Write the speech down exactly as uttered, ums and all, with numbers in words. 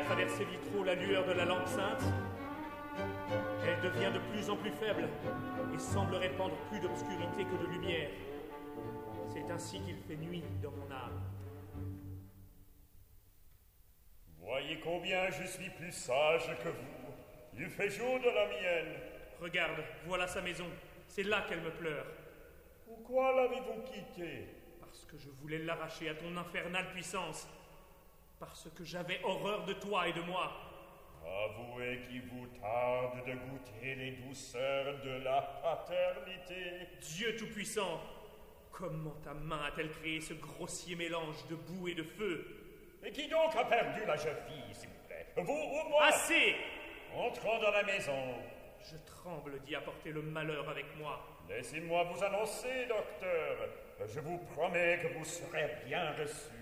travers ses vitraux la lueur de la lampe sainte. Elle devient de plus en plus faible et semble répandre plus d'obscurité que de lumière. C'est ainsi qu'il fait nuit dans mon âme. Voyez combien je suis plus sage que vous. Il fait jour de la mienne. Regarde, voilà sa maison. C'est là qu'elle me pleure. Pourquoi l'avez-vous quittée? Parce que je voulais l'arracher à ton infernale puissance. Parce que j'avais horreur de toi et de moi. Avouez qu'il vous tarde de goûter les douceurs de la paternité. Dieu Tout-Puissant, comment ta main a-t-elle créé ce grossier mélange de boue et de feu? Et qui donc a perdu la jeune fille, s'il vous plaît? Vous ou moi? Assez! Entrons dans la maison. Je tremble d'y apporter le malheur avec moi. Laissez-moi vous annoncer, docteur. Je vous promets que vous serez bien reçu.